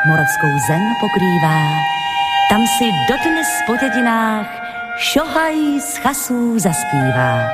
moravskou zem pokrývá. Tam si dodnes po dědinách šohaj z chasů zaspívá.